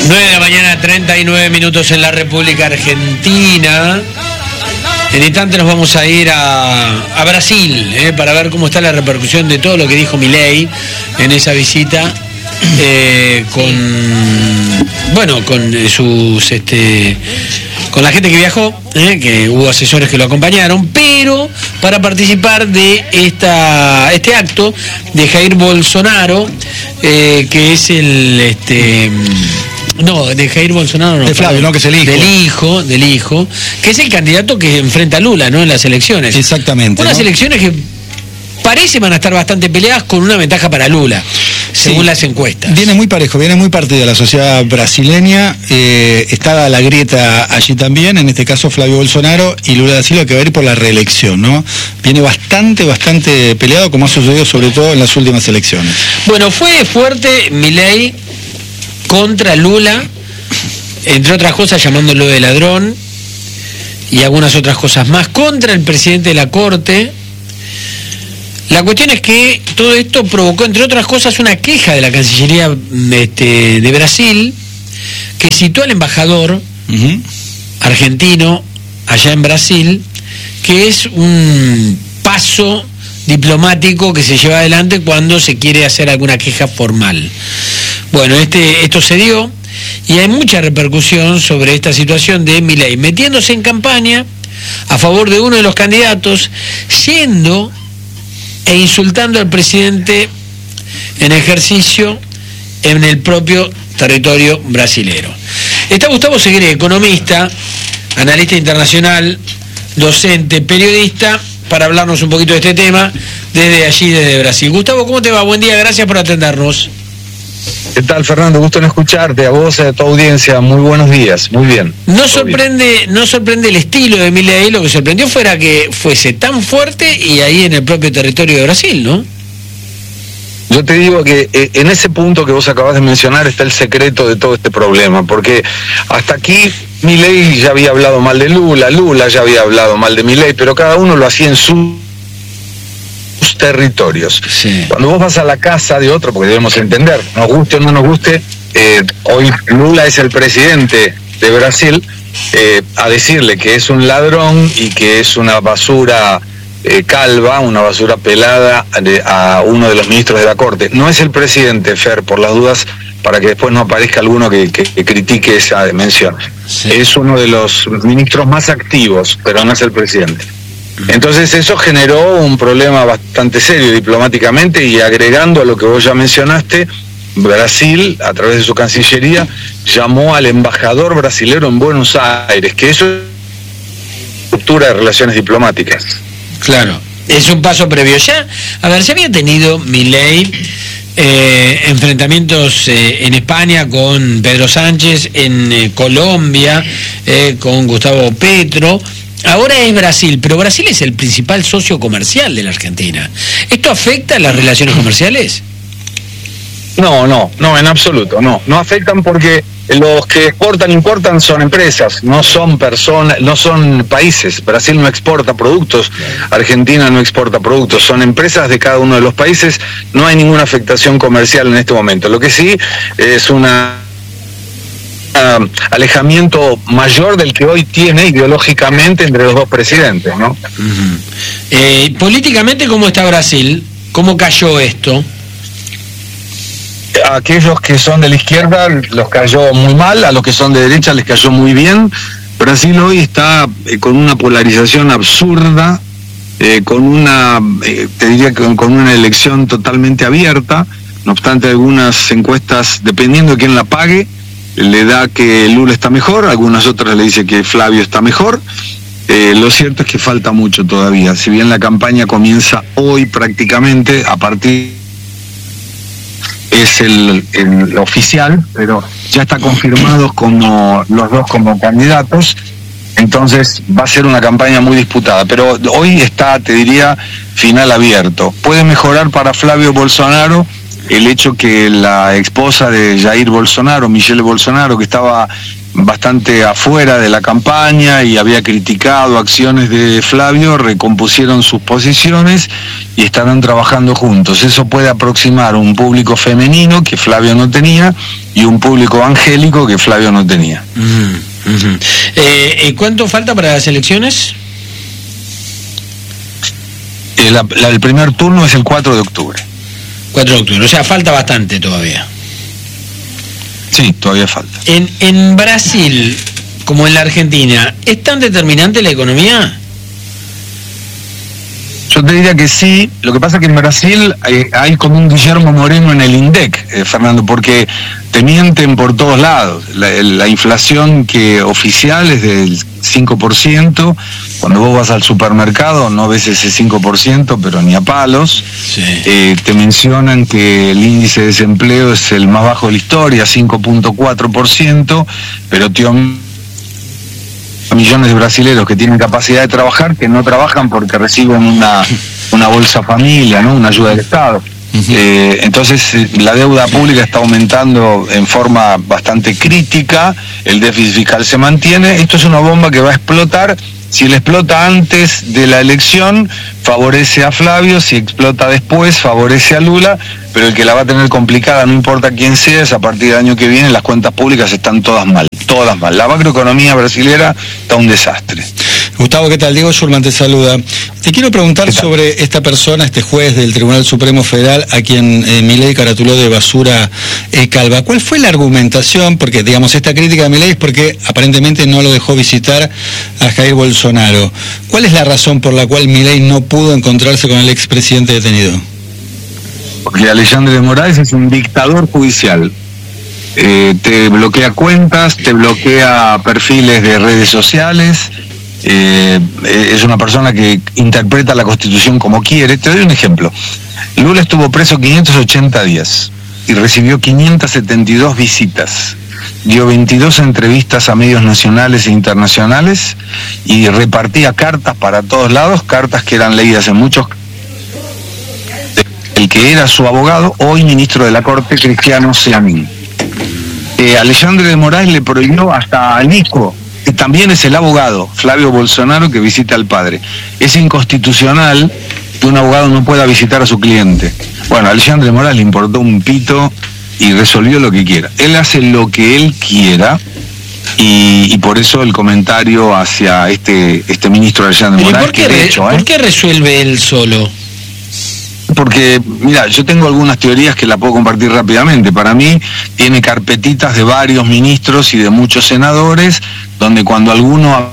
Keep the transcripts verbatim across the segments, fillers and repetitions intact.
nueve de la mañana, treinta y nueve minutos en la República Argentina. En instante nos vamos a ir a, a Brasil, eh, para ver cómo está la repercusión de todo lo que dijo Milei en esa visita, eh, con, bueno, con sus, este, con la gente que viajó, eh, que hubo asesores que lo acompañaron, pero para participar de esta, este acto de Jair Bolsonaro, eh, que es el, este, no, de Jair Bolsonaro no, de Flavio, no, que es el hijo. Del hijo, del hijo, que es el candidato que enfrenta a Lula, ¿no? En las elecciones. Exactamente. Unas ¿no? elecciones que parece van a estar bastante peleadas, con una ventaja para Lula, según sí, las encuestas. Viene muy parejo, viene muy partida la sociedad brasileña, eh, está la grieta allí también, en este caso Flavio Bolsonaro y Lula da Silva, que va a ir por la reelección, ¿no? Viene bastante, bastante peleado, como ha sucedido sobre todo en las últimas elecciones. Bueno, fue fuerte Milei contra Lula, entre otras cosas llamándolo de ladrón y algunas otras cosas más, contra el presidente de la Corte. La cuestión es que todo esto provocó, entre otras cosas, una queja de la Cancillería este, de Brasil, que citó al embajador uh-huh. argentino allá en Brasil, que es un paso diplomático que se lleva adelante cuando se quiere hacer alguna queja formal. Bueno, este, esto se dio y hay mucha repercusión sobre esta situación de Milei, metiéndose en campaña a favor de uno de los candidatos, yendo e insultando al presidente en ejercicio en el propio territorio brasilero. Está Gustavo Segre, economista, analista internacional, docente, periodista, para hablarnos un poquito de este tema desde allí, desde Brasil. Gustavo, ¿cómo te va? Buen día, gracias por atendernos. ¿Qué tal, Fernando? Gusto en escucharte, a vos y a tu audiencia. Muy buenos días, muy bien. No sorprende, bien. no sorprende el estilo de Milei, lo que sorprendió fuera que fuese tan fuerte y ahí en el propio territorio de Brasil, ¿no? Yo te digo que eh, en ese punto que vos acabas de mencionar está el secreto de todo este problema, porque hasta aquí Milei ya había hablado mal de Lula, Lula ya había hablado mal de Milei, pero cada uno lo hacía en su territorios. Sí. Cuando vos vas a la casa de otro, porque debemos entender, nos guste o no nos guste, eh, hoy Lula es el presidente de Brasil, eh, a decirle que es un ladrón y que es una basura eh, calva, una basura pelada de, a uno de los ministros de la Corte. No es el presidente, Fer, por las dudas, para que después no aparezca alguno que, que, que critique esa mención. Sí. Es uno de los ministros más activos, pero no es el presidente. Entonces eso generó un problema bastante serio diplomáticamente, y agregando a lo que vos ya mencionaste, Brasil, a través de su Cancillería, llamó al embajador brasilero en Buenos Aires, que eso es ruptura de relaciones diplomáticas. Claro, es un paso previo. Ya, a ver, ya había tenido Milei eh, enfrentamientos eh, en España con Pedro Sánchez, en eh, Colombia eh, con Gustavo Petro. Ahora es Brasil, pero Brasil es el principal socio comercial de la Argentina. ¿Esto afecta a las relaciones comerciales? No, no, no, en absoluto, no. No afectan porque los que exportan, importan son empresas, no son personas, no son países. Brasil no exporta productos, Argentina no exporta productos, son empresas de cada uno de los países. No hay ninguna afectación comercial en este momento. Lo que sí es una Uh, alejamiento mayor del que hoy tiene ideológicamente entre los dos presidentes, ¿no? Uh-huh. Eh, políticamente, ¿cómo está Brasil? ¿Cómo cayó esto? A aquellos que son de la izquierda los cayó muy mal, a los que son de derecha les cayó muy bien. Brasil hoy está eh, con una polarización absurda, eh, con una, eh, te diría que con, con una elección totalmente abierta. No obstante, algunas encuestas, dependiendo de quién la pague, le da que Lula está mejor, algunas otras le dice que Flavio está mejor. Eh, lo cierto es que falta mucho todavía, si bien la campaña comienza hoy prácticamente, a partir es el, el oficial, pero ya está confirmados como los dos como candidatos, entonces va a ser una campaña muy disputada, pero hoy está, te diría, final abierto. Puede mejorar para Flavio Bolsonaro el hecho que la esposa de Jair Bolsonaro, Michelle Bolsonaro, que estaba bastante afuera de la campaña y había criticado acciones de Flavio, recompusieron sus posiciones y estarán trabajando juntos. Eso puede aproximar un público femenino que Flavio no tenía y un público angélico que Flavio no tenía. Uh-huh, uh-huh. Eh, ¿Cuánto falta para las elecciones? Eh, la, la, el primer turno es el cuatro de octubre. cuatro de octubre, o sea, falta bastante todavía. Sí, todavía falta. En, en Brasil, como en la Argentina, ¿es tan determinante la economía? Yo te diría que sí. Lo que pasa es que en Brasil hay, hay como un Guillermo Moreno en el INDEC, eh, Fernando, porque te mienten por todos lados. La, la inflación que oficial es del cinco por ciento. Cuando vos vas al supermercado no ves ese cinco por ciento, pero ni a palos. Sí. Eh, te mencionan que el índice de desempleo es el más bajo de la historia, cinco punto cuatro por ciento, pero te millones de brasileños que tienen capacidad de trabajar, que no trabajan porque reciben una, una bolsa familia, ¿no? Una ayuda del Estado. Uh-huh. Eh, entonces la deuda pública está aumentando en forma bastante crítica, el déficit fiscal se mantiene. Esto es una bomba que va a explotar. Si le explota antes de la elección, favorece a Flavio; si explota después, favorece a Lula, pero el que la va a tener complicada, no importa quién sea, es a partir del año que viene. Las cuentas públicas están todas mal, todas mal. La macroeconomía brasilera está un desastre. Gustavo, ¿qué tal? Diego Schurman te saluda. Te quiero preguntar sobre esta persona, este juez del Tribunal Supremo Federal, a quien eh, Milei caratuló de basura eh, calva. ¿Cuál fue la argumentación? Porque, digamos, esta crítica de Milei es porque aparentemente no lo dejó visitar a Jair Bolsonaro. ¿Cuál es la razón por la cual Milei no pudo encontrarse con el expresidente detenido? Porque Alexandre de Moraes es un dictador judicial. Eh, te bloquea cuentas, te bloquea perfiles de redes sociales. Eh, es una persona que interpreta la Constitución como quiere. Te doy un ejemplo. Lula estuvo preso quinientos ochenta días y recibió quinientas setenta y dos visitas. Dio veintidós entrevistas a medios nacionales e internacionales y repartía cartas para todos lados, cartas que eran leídas en muchos. El que era su abogado, hoy ministro de la Corte, Cristiano Seamín. Eh, Alexandre de Moraes le prohibió hasta al hijo, que también es el abogado, Flavio Bolsonaro, que visita al padre. Es inconstitucional que un abogado no pueda visitar a su cliente. Bueno, a Alexandre de Moraes le importó un pito y resolvió lo que quiera. Él hace lo que él quiera y, y por eso el comentario hacia este este ministro Alexandre de Moraes. ¿Por qué, de hecho, ¿por ¿eh? qué resuelve él solo? Porque, mira, yo tengo algunas teorías que la puedo compartir rápidamente. Para mí, tiene carpetitas de varios ministros y de muchos senadores, donde cuando alguno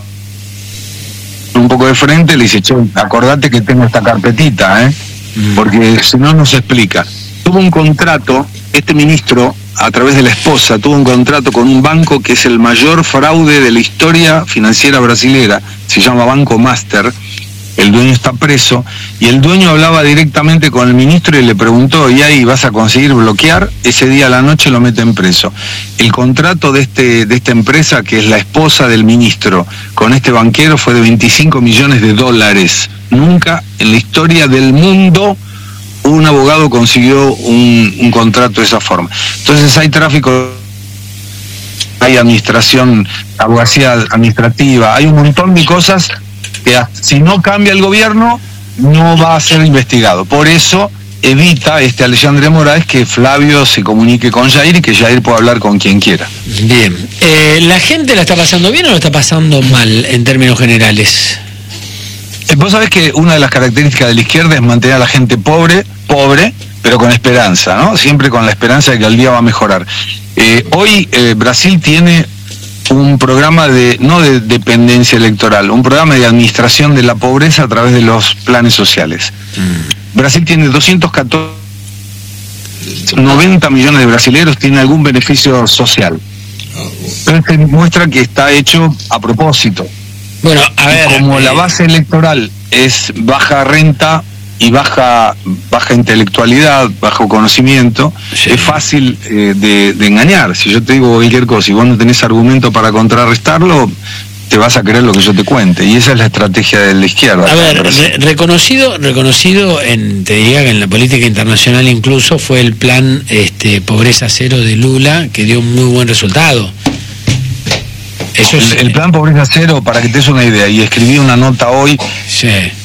un poco de frente le dice, che, acordate que tengo esta carpetita, ¿eh? Porque si no, no se explica. Tuvo un contrato, este ministro, a través de la esposa, tuvo un contrato con un banco que es el mayor fraude de la historia financiera brasilera, se llama Banco Master. El dueño está preso y el dueño hablaba directamente con el ministro y le preguntó, ¿y ahí vas a conseguir bloquear? Ese día a la noche lo meten preso. El contrato de este de esta empresa, que es la esposa del ministro, con este banquero fue de veinticinco millones de dólares. Nunca en la historia del mundo un abogado consiguió un, un contrato de esa forma. Entonces hay tráfico, hay administración, abogacía administrativa, hay un montón de cosas que si no cambia el gobierno no va a ser investigado. Por eso evita este Alexandre Moraes que Flavio se comunique con Jair y que Jair pueda hablar con quien quiera. Bien. Eh, ¿La gente la está pasando bien o la está pasando mal en términos generales? Eh, vos sabés que una de las características de la izquierda es mantener a la gente pobre, pobre, pero con esperanza, ¿no? Siempre con la esperanza de que el día va a mejorar. Eh, hoy eh, Brasil tiene un programa de, no de dependencia electoral, un programa de administración de la pobreza a través de los planes sociales. Mm. Brasil tiene doscientos catorce, noventa millones de brasileños tienen algún beneficio social. Entonces muestra que está hecho a propósito. Bueno, a ver, y como eh... la base electoral es baja renta y baja baja intelectualidad, bajo conocimiento, sí, es fácil eh, de, de engañar. Si yo te digo cualquier cosa y vos no tenés argumento para contrarrestarlo, te vas a creer lo que yo te cuente. Y esa es la estrategia de la izquierda. A ver, re reconocido reconocido en, te diría que en la política internacional incluso, fue el plan este, pobreza cero de Lula, que dio un muy buen resultado. Eso el, sí. el plan Pobreza Cero, para que te des una idea, y escribí una nota hoy, Sí.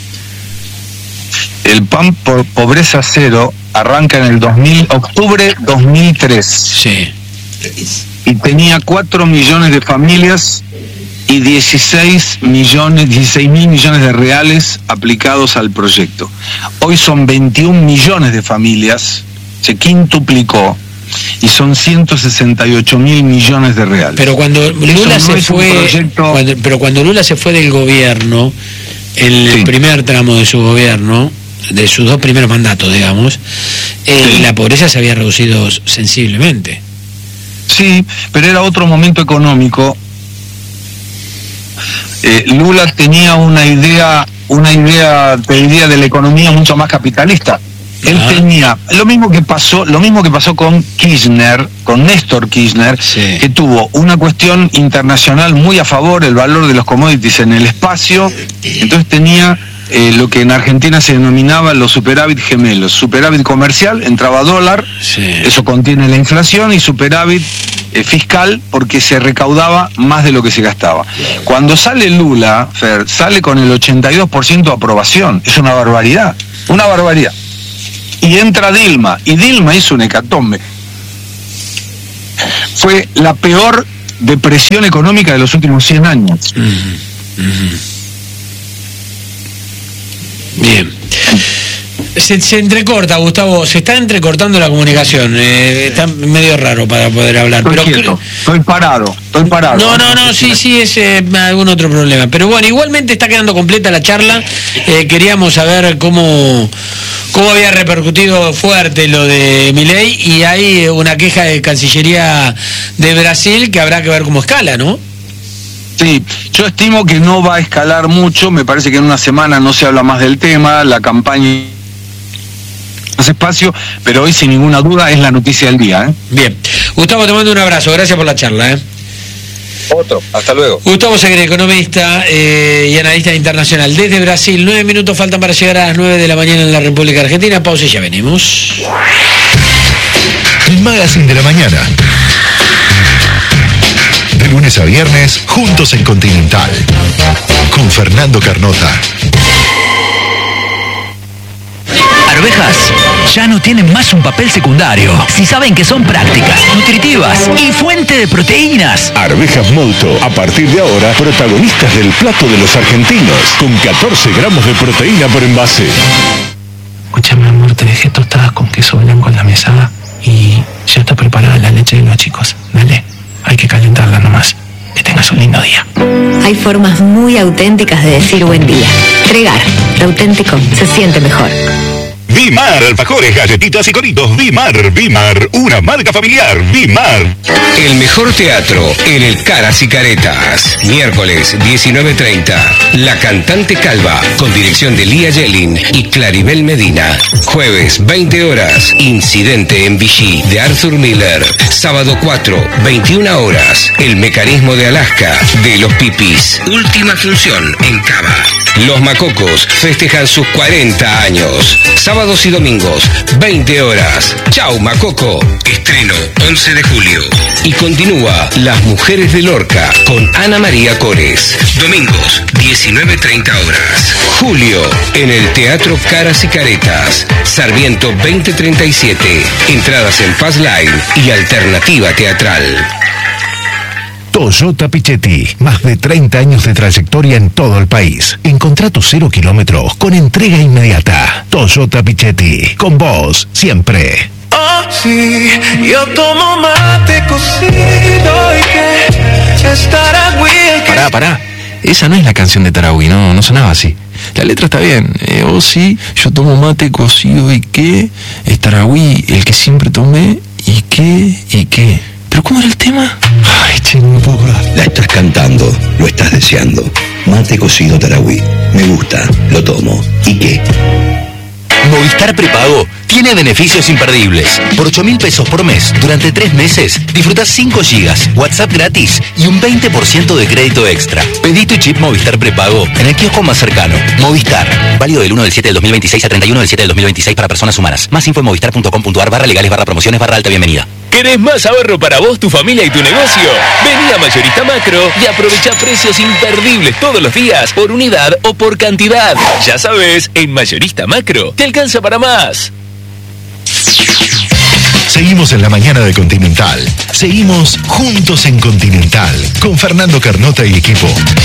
el plan por Pobreza Cero arranca en el dos mil, octubre dos mil tres. Sí. Y tenía cuatro millones de familias y dieciséis millones, dieciséis mil millones de reales aplicados al proyecto. Hoy son veintiún millones de familias, se quintuplicó, y son ciento sesenta y ocho mil millones de reales. Pero cuando Lula Eso no se es un fue, proyecto- cuando- pero cuando Lula se fue del gobierno, el Sí. primer tramo de su gobierno, de sus dos primeros mandatos, digamos, eh, Sí. la pobreza se había reducido sensiblemente. Sí, pero era otro momento económico. Eh, Lula tenía una idea, una idea, te diría, de la economía mucho más capitalista. Él Ah. tenía lo mismo que pasó, lo mismo que pasó con Kirchner, con Néstor Kirchner, Sí. que tuvo una cuestión internacional muy a favor, el valor de los commodities en el espacio. Entonces tenía eh, lo que en Argentina se denominaba los superávit gemelos. Superávit comercial, entraba dólar, Sí. eso contiene la inflación, y superávit eh, fiscal, porque se recaudaba más de lo que se gastaba. Cuando sale Lula, Fer, sale con el ochenta y dos por ciento de aprobación. Es una barbaridad, una barbaridad. Y entra Dilma, y Dilma hizo un hecatombe. Fue la peor depresión económica de los últimos cien años. Ujú, ujú. Bien. Se, se entrecorta, Gustavo, se está entrecortando la comunicación, eh, está medio raro para poder hablar. Estoy Pero quieto, estoy parado, estoy parado. No, no, no, sí, sí, es eh, algún otro problema. Pero bueno, igualmente está quedando completa la charla. Eh, queríamos saber cómo, cómo había repercutido fuerte lo de Milei, y hay una queja de Cancillería de Brasil que habrá que ver cómo escala, ¿no? Sí, yo estimo que no va a escalar mucho, me parece que en una semana no se habla más del tema, la campaña más espacio, pero hoy sin ninguna duda es la noticia del día, ¿eh? Bien. Gustavo, te mando un abrazo, gracias por la charla, ¿eh? Otro, hasta luego. Gustavo Segre, economista eh, y analista internacional desde Brasil. Nueve minutos faltan para llegar a las nueve de la mañana en la República Argentina. Pausa y ya venimos. El Magazine de la Mañana. De lunes a viernes, juntos en Continental. Con Fernando Carnota. Arvejas ya no tienen más un papel secundario si saben que son prácticas, nutritivas y fuente de proteínas. Arvejas Mouto, a partir de ahora, protagonistas del plato de los argentinos, con catorce gramos de proteína por envase. Escúchame, amor, te dejé tostadas con queso blanco en la mesada y ya está preparada la leche de los chicos. Dale, hay que calentarla nomás. Que tengas un lindo día. Hay formas muy auténticas de decir buen día. Regar, lo auténtico se siente mejor. Bimar, alfajores, galletitas y coritos. Bimar, Bimar, una marca familiar. Bimar. El mejor teatro en el Caras y Caretas. Miércoles diecinueve treinta. La Cantante Calva, con dirección de Lía Yelin y Claribel Medina. Jueves veinte horas. Incidente en Vichy, de Arthur Miller. Sábado cuatro, veintiuna horas. El Mecanismo de Alaska, de Los Pipis. Última función en Cava. Los Macocos festejan sus cuarenta años. Sábados y domingos, veinte horas. Chau, Macoco. Estreno once de julio. Y continúa Las Mujeres de Lorca con Ana María Cores. Domingos, diecinueve treinta horas. Julio, en el Teatro Caras y Caretas. Sarmiento veinte treinta y siete. Entradas en Paz Line y Alternativa Teatral. Toyota Pichetti, más de treinta años de trayectoria en todo el país. Encontrá tus cero kilómetros con entrega inmediata. Toyota Pichetti, con vos siempre. Oh, sí, yo tomo mate cocido y que estará bien. Pará, pará. Esa no es la canción de Tarahui, no, no sonaba así. La letra está bien. Eh, oh, sí, yo tomo mate cocido y que es Tarahui, el que siempre tomé y que, y que. ¿Pero cómo era el tema? Ay, che, no me puedo acordar. La estás cantando, lo estás deseando. Mate cocido Tarahui. Me gusta, lo tomo. ¿Y qué? Movistar Prepago tiene tiene beneficios imperdibles. Por ocho mil pesos por mes, durante tres meses, disfrutás cinco gigas, WhatsApp gratis y un veinte por ciento de crédito extra. Pedí tu chip Movistar prepago en el kiosco más cercano. Movistar. Válido del uno del siete del dos mil veintiséis a treinta y uno del siete del dos mil veintiséis para personas humanas. Más info en movistar punto com punto ar barra legales barra promociones barra alta bienvenida. ¿Querés más ahorro para vos, tu familia y tu negocio? Vení a Mayorista Macro y aprovecha precios imperdibles todos los días, por unidad o por cantidad. Ya sabes, en Mayorista Macro te alcanza para más. Seguimos en la mañana de Continental. Seguimos juntos en Continental con Fernando Carnota y equipo.